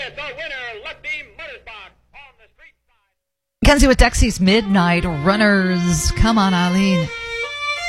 the winner, Lefty Mothersbach on the street side. Kenzie with Dexy's Midnight Runners. Come on, Eileen.